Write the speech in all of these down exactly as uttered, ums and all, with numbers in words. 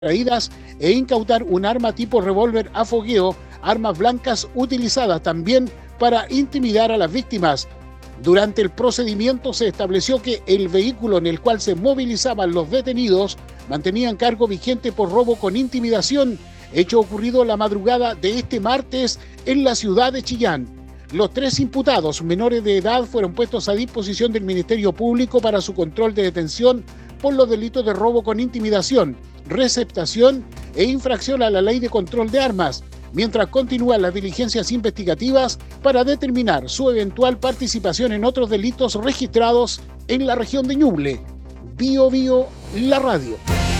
traídas e incautar un arma tipo revólver a fogueo, armas blancas utilizadas también para intimidar a las víctimas. Durante el procedimiento se estableció que el vehículo en el cual se movilizaban los detenidos mantenían cargo vigente por robo con intimidación, hecho ocurrido la madrugada de este martes en la ciudad de Chillán. Los tres imputados menores de edad fueron puestos a disposición del Ministerio Público para su control de detención por los delitos de robo con intimidación, receptación e infracción a la Ley de Control de Armas, mientras continúan las diligencias investigativas para determinar su eventual participación en otros delitos registrados en la región de Ñuble. Bio Bio, la radio.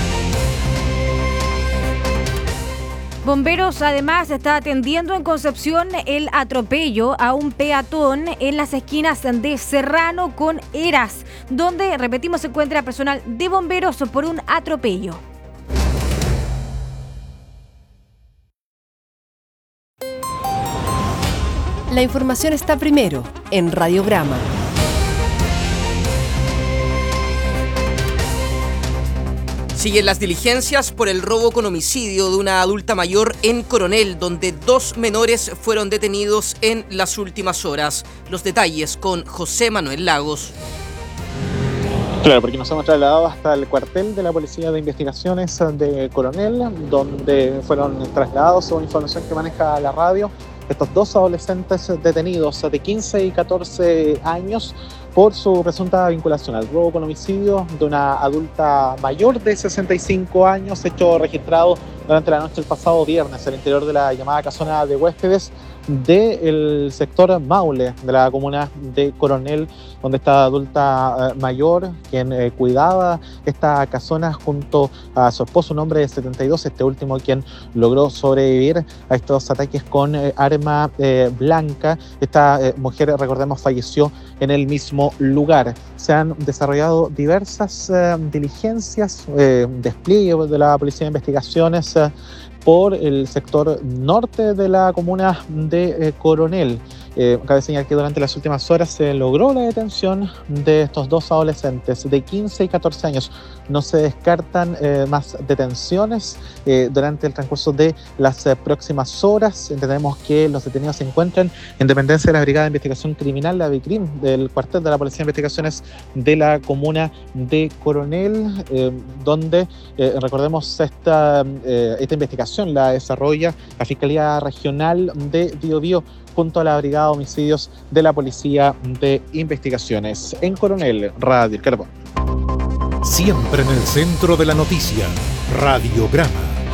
Bomberos además está atendiendo en Concepción el atropello a un peatón en las esquinas de Serrano con Heras, donde, repetimos, se encuentra personal de bomberos por un atropello. La información está primero en Radiograma. Siguen las diligencias por el robo con homicidio de una adulta mayor en Coronel, donde dos menores fueron detenidos en las últimas horas. Los detalles con José Manuel Lagos. Claro, porque nos hemos trasladado hasta el cuartel de la Policía de Investigaciones de Coronel, donde fueron trasladados, según información que maneja la radio, estos dos adolescentes detenidos de quince y catorce años por su presunta vinculación al robo con homicidio de una adulta mayor de sesenta y cinco años, hecho registrado durante la noche del pasado viernes al interior de la llamada casona de huéspedes del sector Maule de la comuna de Coronel, donde esta adulta eh, mayor, quien eh, cuidaba esta casona junto a su esposo, un hombre de setenta y dos, este último quien logró sobrevivir a estos ataques con eh, arma eh, blanca. Esta eh, mujer, recordemos, falleció en el mismo lugar. Se han desarrollado diversas eh, diligencias, eh, despliegue de la Policía de Investigaciones eh, por el sector norte de la comuna de eh, Coronel. Eh, cabe señalar que durante las últimas horas se logró la detención de estos dos adolescentes de quince y catorce años. No se descartan eh, más detenciones eh, durante el transcurso de las eh, próximas horas. Entendemos que los detenidos se encuentran en dependencia de la Brigada de Investigación Criminal, la BICRIM, del cuartel de la Policía de Investigaciones de la comuna de Coronel, eh, donde, eh, recordemos, esta, eh, esta investigación la desarrolla la Fiscalía Regional de Biobío junto a la Brigada de Homicidios de la Policía de Investigaciones. En Coronel, Radio El Carbón. Siempre en el centro de la noticia, Radiograma.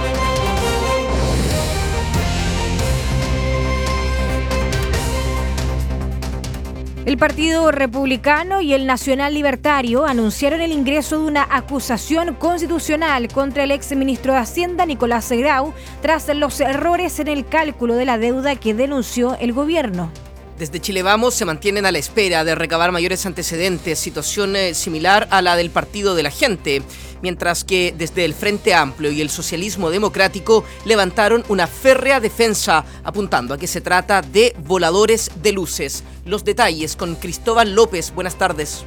El Partido Republicano y el Nacional Libertario anunciaron el ingreso de una acusación constitucional contra el exministro de Hacienda, Nicolás Grau, tras los errores en el cálculo de la deuda que denunció el gobierno. Desde Chile Vamos se mantienen a la espera de recabar mayores antecedentes, situación eh, similar a la del Partido de la Gente, mientras que desde el Frente Amplio y el Socialismo Democrático levantaron una férrea defensa, apuntando a que se trata de voladores de luces. Los detalles con Cristóbal López. Buenas tardes.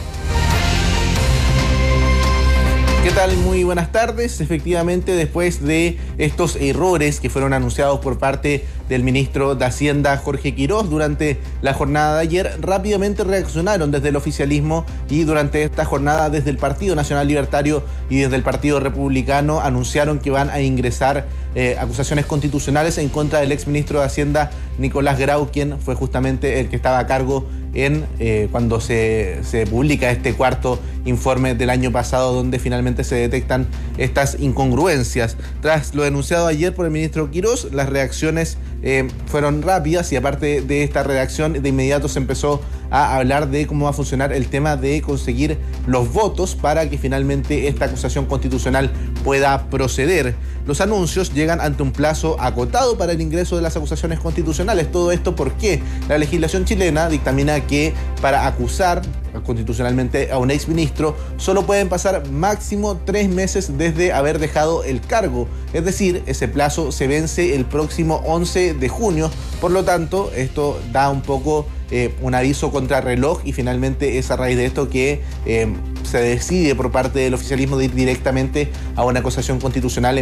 ¿Qué tal? Muy buenas tardes. Efectivamente, después de estos errores que fueron anunciados por parte del ministro de Hacienda, Jorge Quirós, durante la jornada de ayer, rápidamente reaccionaron desde el oficialismo y durante esta jornada desde el Partido Nacional Libertario y desde el Partido Republicano anunciaron que van a ingresar eh, acusaciones constitucionales en contra del exministro de Hacienda, Nicolás Grau, quien fue justamente el que estaba a cargo en eh, cuando se, se publica este cuarto informe del año pasado, donde finalmente se detectan estas incongruencias. Tras lo denunciado ayer por el ministro Quirós, las reacciones eh, fueron rápidas y aparte de esta redacción, de inmediato se empezó a hablar de cómo va a funcionar el tema de conseguir los votos para que finalmente esta acusación constitucional pueda proceder. Los anuncios llegan ante un plazo acotado para el ingreso de las acusaciones constitucionales. Todo esto porque la legislación chilena dictamina que para acusar constitucionalmente a un exministro solo pueden pasar máximo tres meses desde haber dejado el cargo. Es decir, ese plazo se vence el próximo once de junio. Por lo tanto, esto da un poco eh, un aviso contra reloj, y finalmente es a raíz de esto que eh, se decide por parte del oficialismo de ir directamente a una acusación constitucional